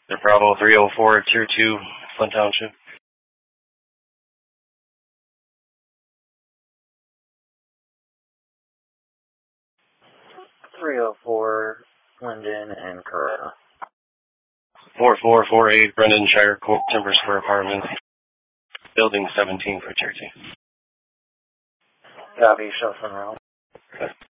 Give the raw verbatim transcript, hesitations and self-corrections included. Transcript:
The Bravo three oh four, Tier two, Flint Township. three oh four, Linden and Corona. four four four eight, Brendan Shire Court, Timber Square Apartments. Building seventeen for Tier two. Copy, Shelton Road.